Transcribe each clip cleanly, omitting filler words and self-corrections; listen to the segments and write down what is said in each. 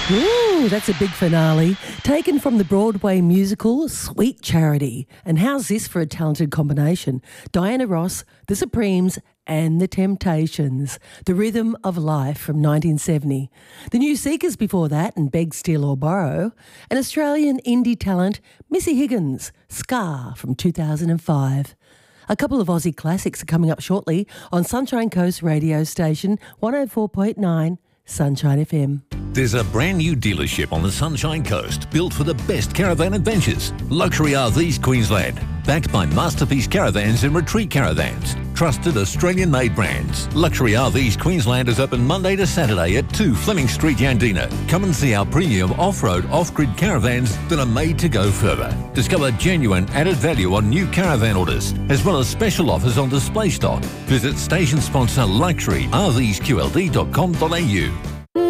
Ooh, that's a big finale. Taken from the Broadway musical Sweet Charity. And how's this for a talented combination? Diana Ross, The Supremes and The Temptations. The Rhythm of Life from 1970. The New Seekers before that and Beg, Steal or Borrow. An Australian indie talent, Missy Higgins, Scar from 2005. A couple of Aussie classics are coming up shortly on Sunshine Coast radio station 104.9 Sunshine FM. There's a brand new dealership on the Sunshine Coast built for the best caravan adventures. Luxury RVs Queensland, backed by Masterpiece Caravans and Retreat Caravans. Trusted Australian-made brands. Luxury RVs Queensland is open Monday to Saturday at 2 Fleming Street, Yandina. Come and see our premium off-road, off-grid caravans that are made to go further. Discover genuine added value on new caravan orders, as well as special offers on display stock. Visit station sponsor luxuryrvsqld.com.au.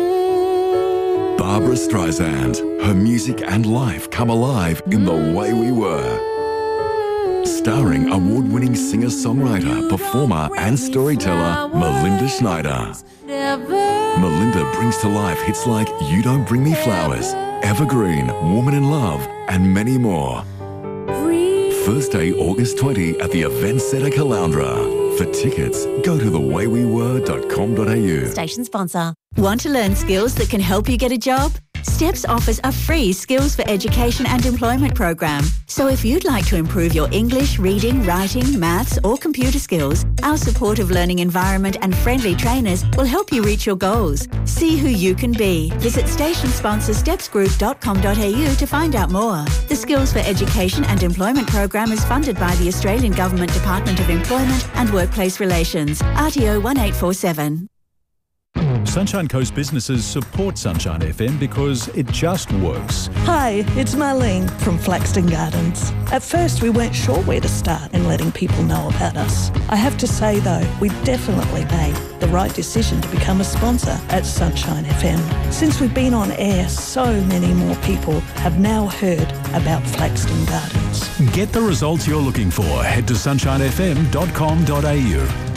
Barbra Streisand. Her music and life come alive in The Way We Were. Starring award-winning singer-songwriter, performer and storyteller Melinda Schneider. Melinda brings to life hits like You Don't Bring Me Flowers, Evergreen, Woman in Love and many more. Thursday, August 20 at the Event Centre Caloundra. For tickets, go to thewaywewere.com.au. Station sponsor. Want to learn skills that can help you get a job? STEPS offers a free Skills for Education and Employment program. So if you'd like to improve your English, reading, writing, maths or computer skills, our supportive learning environment and friendly trainers will help you reach your goals. See who you can be. Visit station sponsor stepsgroup.com.au to find out more. The Skills for Education and Employment program is funded by the Australian Government Department of Employment and Workplace Relations. RTO 1847. Sunshine Coast businesses support Sunshine FM because it just works. Hi, it's Marlene from Flaxton Gardens. At first we weren't sure where to start in letting people know about us. I have to say though, we definitely made the right decision to become a sponsor at Sunshine FM. Since we've been on air, so many more people have now heard about Flaxton Gardens. Get the results you're looking for. Head to sunshinefm.com.au.